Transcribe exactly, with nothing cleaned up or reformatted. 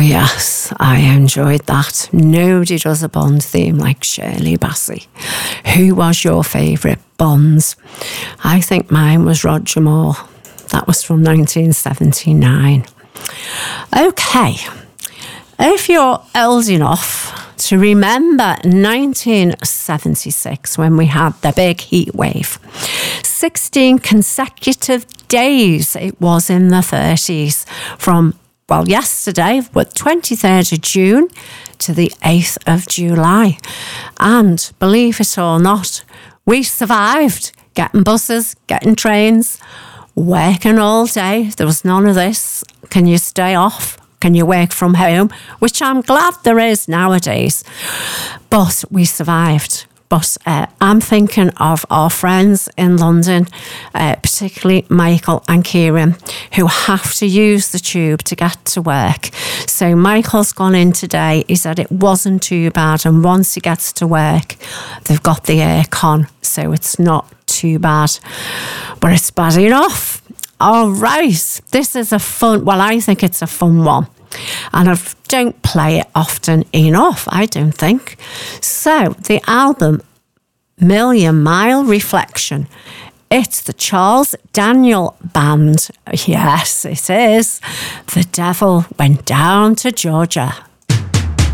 yes, I enjoyed that. Nobody does a Bond theme like Shirley Bassey. Who was your favourite Bonds? I think mine was Roger Moore. That was from nineteen seventy-nine. Okay, if you're old enough to remember nineteen seventy-six, when we had the big heat wave, sixteen consecutive days it was in the thirties, from, well, yesterday, but twenty-third of June to the eighth of July. And believe it or not, we survived getting buses, getting trains, working all day. There was none of this. Can you stay off? Can you work from home? Which I'm glad there is nowadays. But we survived. But uh, I'm thinking of our friends in London, uh, particularly Michael and Kieran, who have to use the tube to get to work. So Michael's gone in today. He said it wasn't too bad. And once he gets to work, they've got the aircon. So it's not too bad. But it's bad enough. All right. This is a fun, well, I think it's a fun one. And I don't play it often enough, I don't think. So, the album Million Mile Reflection. It's the Charles Daniel Band. Yes, it is. The Devil Went Down to Georgia.